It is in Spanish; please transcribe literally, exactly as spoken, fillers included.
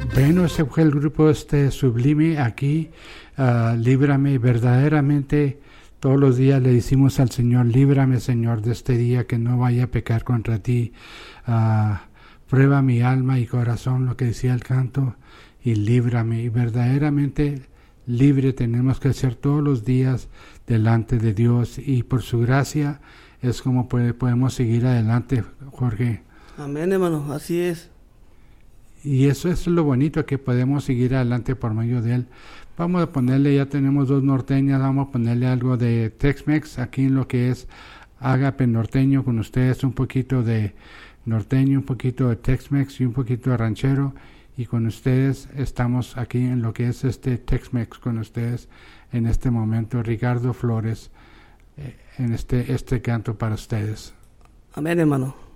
Bueno, ese fue el grupo este Sublime aquí, uh, líbrame. Verdaderamente todos los días le decimos al Señor, líbrame Señor de este día, que no vaya a pecar contra ti. Uh, prueba mi alma y corazón, lo que decía el canto, y líbrame. Y verdaderamente libre tenemos que ser todos los días delante de Dios, y por su gracia es como puede, podemos seguir adelante, Jorge. Amén, hermano, así es. Y eso es lo bonito, que podemos seguir adelante por medio de él. Vamos a ponerle, ya tenemos dos norteñas, vamos a ponerle algo de Tex-Mex aquí en lo que es Ágape Norteño con ustedes, un poquito de norteño, un poquito de Tex-Mex y un poquito de ranchero, y con ustedes estamos aquí en lo que es este Tex-Mex con ustedes en este momento. Ricardo Flores, eh, en este, este canto para ustedes. Amén, hermano.